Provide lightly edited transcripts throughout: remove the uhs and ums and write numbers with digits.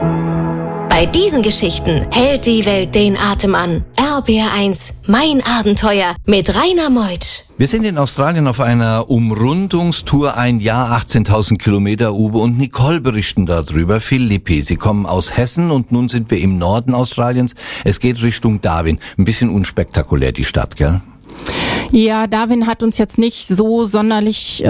Bei diesen Geschichten hält die Welt den Atem an. RBR1, mein Abenteuer mit Rainer Meutsch. Wir sind in Australien auf einer Umrundungstour, ein Jahr, 18.000 Kilometer, Uwe und Nicole berichten darüber. Philippi, sie kommen aus Hessen und nun sind wir im Norden Australiens. Es geht Richtung Darwin. Ein bisschen unspektakulär die Stadt, gell? Ja, Darwin hat uns jetzt nicht so sonderlich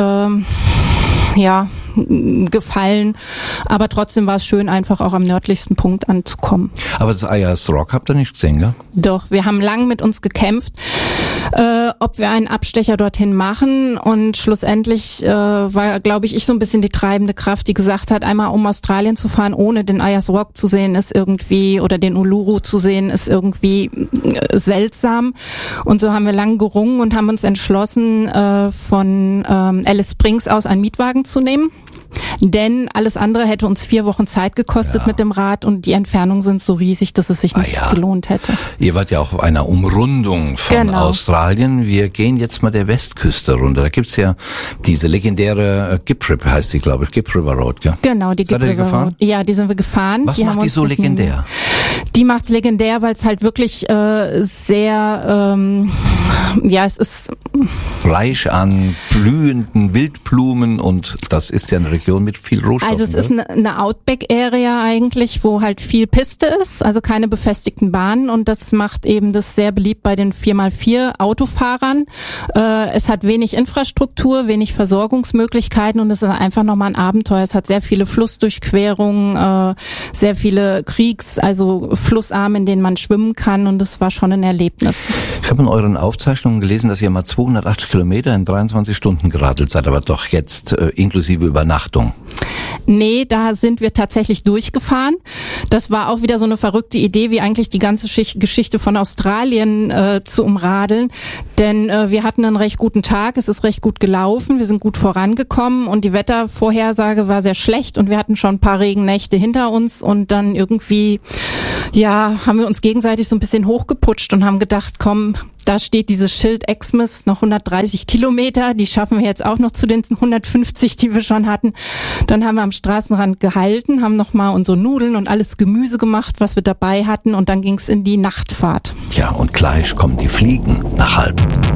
gefallen, aber trotzdem war es schön, einfach auch am nördlichsten Punkt anzukommen. Aber das Ayers Rock habt ihr nicht gesehen, gell? Doch, wir haben lang mit uns gekämpft, ob wir einen Abstecher dorthin machen, und schlussendlich war, glaube ich, so ein bisschen die treibende Kraft, die gesagt hat, einmal um Australien zu fahren, ohne den Ayers Rock zu sehen, ist irgendwie, oder den Uluru zu sehen, ist irgendwie seltsam. Und so haben wir lang gerungen und haben uns entschlossen, von Alice Springs aus einen Mietwagen zu nehmen. Denn alles andere hätte uns 4 Wochen Zeit gekostet mit dem Rad, und die Entfernungen sind so riesig, dass es sich nicht gelohnt hätte. Ihr wart ja auch auf einer Umrundung von Australien. Wir gehen jetzt mal der Westküste runter. Da gibt's ja diese legendäre Gipp heißt sie, glaube ich, Gipp River Road, gell? Genau, die Gipp River Road. Ja, die sind wir gefahren. Was macht die so legendär? Die macht's legendär, weil es halt wirklich sehr, es ist reich an blühenden Wildblumen, und das ist ja eine Region mit viel Rohstoffen. Also es ist eine Outback-Area eigentlich, wo halt viel Piste ist, also keine befestigten Bahnen, und das macht eben das sehr beliebt bei den 4x4 Autofahrern. Es hat wenig Infrastruktur, wenig Versorgungsmöglichkeiten, und es ist einfach nochmal ein Abenteuer. Es hat sehr viele Flussdurchquerungen, sehr viele also Flussarme, in denen man schwimmen kann, und das war schon ein Erlebnis. Ich habe in euren Aufzeichnungen gelesen, dass ihr mal 280 Kilometer in 23 Stunden geradelt seid, aber doch jetzt inklusive Übernachtung. Nee, da sind wir tatsächlich durchgefahren. Das war auch wieder so eine verrückte Idee, wie eigentlich die ganze Geschichte von Australien zu umradeln. Denn wir hatten einen recht guten Tag, es ist recht gut gelaufen, wir sind gut vorangekommen, und die Wettervorhersage war sehr schlecht, und wir hatten schon ein paar Regennächte hinter uns, und dann irgendwie, haben wir uns gegenseitig so ein bisschen hochgeputscht und haben gedacht, komm, da steht dieses Schild Xmas, noch 130 Kilometer, die schaffen wir jetzt auch noch zu den 150, die wir schon hatten. Dann haben wir am Straßenrand gehalten, haben nochmal unsere Nudeln und alles Gemüse gemacht, was wir dabei hatten, und dann ging's in die Nachtfahrt. Ja, und gleich kommen die Fliegen nach Halb.